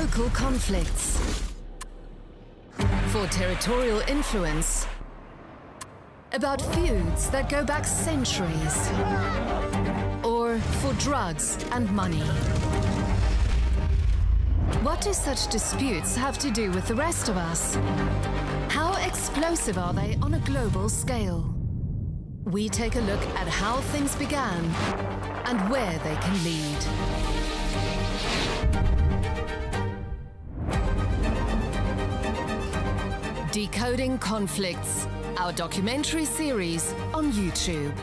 local conflicts, for territorial influence, about feuds that go back centuries, or for drugs and money. What do such disputes have to do with the rest of us? How explosive are they on a global scale? We take a look at how things began and where they can lead. Decoding Conflicts, our documentary series on YouTube.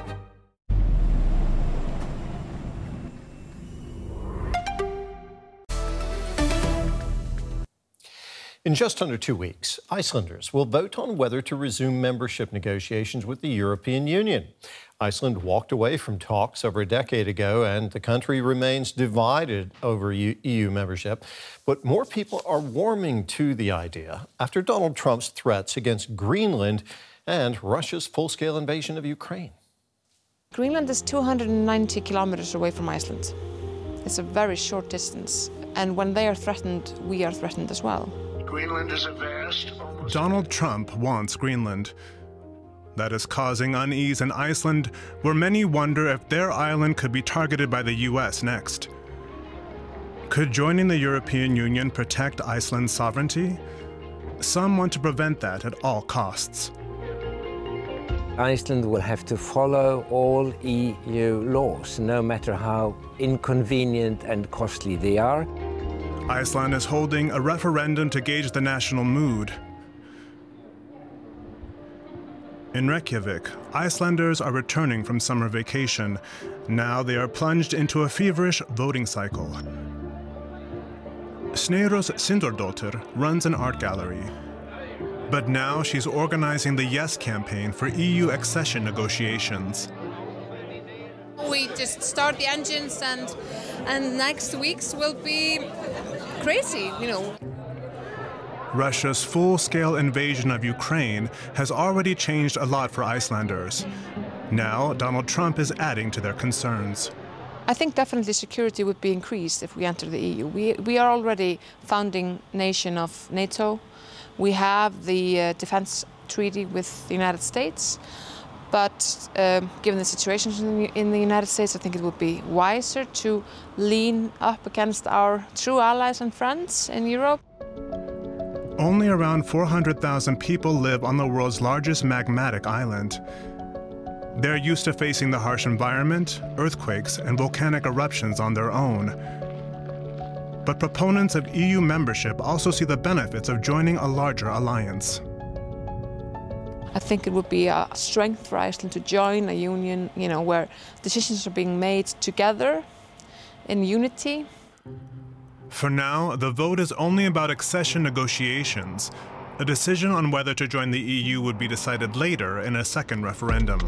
In just under 2 weeks, Icelanders will vote on whether to resume membership negotiations with the European Union. Iceland walked away from talks over a decade ago, and the country remains divided over EU membership. But more people are warming to the idea after Donald Trump's threats against Greenland and Russia's full-scale invasion of Ukraine. Greenland is 290 kilometers away from Iceland. It's a very short distance, and when they are threatened, we are threatened as well. Greenland is a vast... Donald Trump wants Greenland. That is causing unease in Iceland, where many wonder if their island could be targeted by the US next. Could joining the European Union protect Iceland's sovereignty? Some want to prevent that at all costs. Iceland will have to follow all EU laws, no matter how inconvenient and costly they are. Iceland is holding a referendum to gauge the national mood. In Reykjavik, Icelanders are returning from summer vacation. Now they are plunged into a feverish voting cycle. Sneyrós Sindordóttir runs an art gallery. But now she's organizing the Yes campaign for EU accession negotiations. We just start the engines and next weeks will be crazy, you know. Russia's full-scale invasion of Ukraine has already changed a lot for Icelanders. Now, Donald Trump is adding to their concerns. I think definitely security would be increased if we enter the EU. We are already founding nation of NATO. We have the defense treaty with the United States. But given the situation in the United States, I think it would be wiser to lean up against our true allies and friends in Europe. Only around 400,000 people live on the world's largest magmatic island. They're used to facing the harsh environment, earthquakes, and volcanic eruptions on their own. But proponents of EU membership also see the benefits of joining a larger alliance. I think it would be a strength for Iceland to join a union, you know, where decisions are being made together, in unity. For now, the vote is only about accession negotiations. A decision on whether to join the EU would be decided later in a second referendum.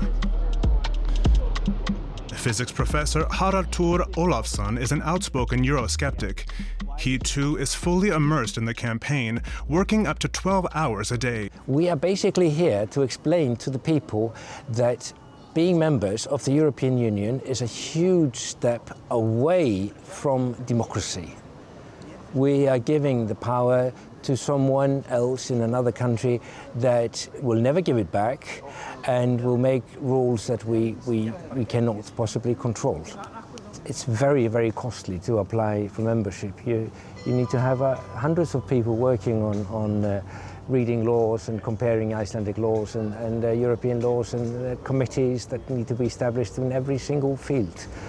Physics professor Haraldur Ólafsson is an outspoken Eurosceptic. He too is fully immersed in the campaign, working up to 12 hours a day. We are basically here to explain to the people that being members of the European Union is a huge step away from democracy. We are giving the power to someone else in another country that will never give it back and will make rules that we cannot possibly control. It's very, very costly to apply for membership. You need to have hundreds of people working on reading laws and comparing Icelandic laws and European laws and committees that need to be established in every single field.